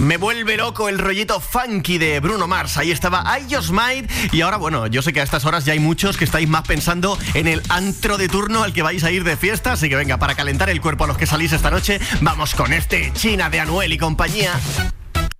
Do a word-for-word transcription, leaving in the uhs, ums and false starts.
Me vuelve loco el rollito funky de Bruno Mars. Ahí estaba I Just Might. Y ahora, bueno, yo sé que a estas horas ya hay muchos que estáis más pensando en el antro de turno al que vais a ir de fiesta. Así que venga, para calentar el cuerpo a los que salís esta noche, vamos con este China de Anuel y compañía.